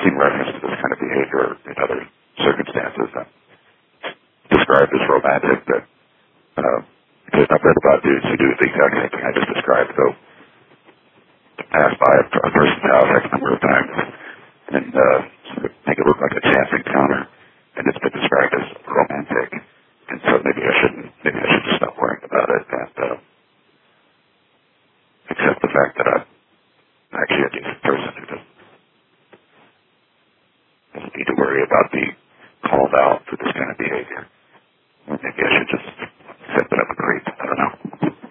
seen reference to this kind of behavior in other circumstances. Described as romantic, but because I've read about dudes who do the exact same thing I just described. So pass by a person's house X number of times and sort of make it look like a chance encounter, and it's been described as romantic. And so maybe I should just stop worrying about it and accept the fact that I'm actually a decent person who doesn't need to worry about being called out for this kind of behavior. Or maybe I should just accept that I'm a creep. I don't know.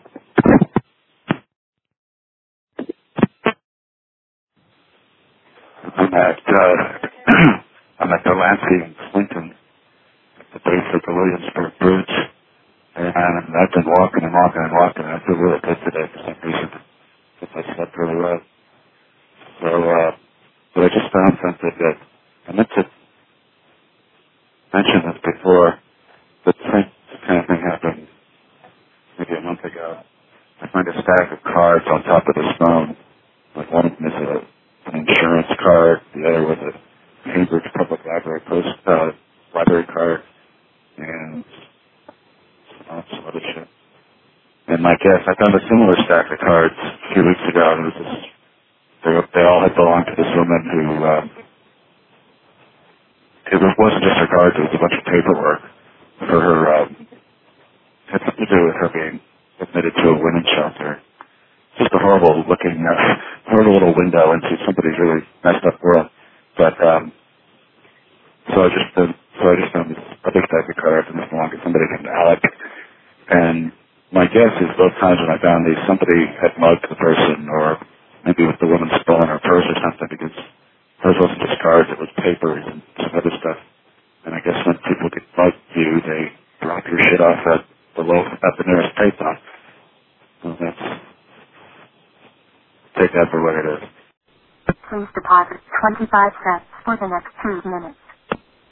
I'm at Delancey and Clinton at the base of the Williamsburg Bridge, and I've been walking and walking and walking, and I feel really good today for some reason, because I slept really well. So, but I just found something that I meant to mention this before, but the same kind of thing happened maybe a month ago. I find a stack of cards on top of this phone. Like one of them is an insurance card, the other was a Cambridge Public Library library card, and some other shit. And my guess, I found a similar stack of cards a few weeks ago, and it was just, they all had belonged to this woman who, it wasn't just her cards, it was a bunch of paperwork for her, had something to do with her being admitted to a women's shelter. Just a horrible looking, horrible little window into somebody's really messed up world. But, so I just found this other stack of cards and this belonged to somebody named Alec. And my guess is both times when I found these, somebody had mugged the person, or maybe with the woman stolen her purse or something, because hers wasn't just cards, it was papers and some other stuff. And I guess when people get mugged you, they drop your shit off at the nearest payphone. So take that for what it is. Please deposit 25 cents for the next 2 minutes.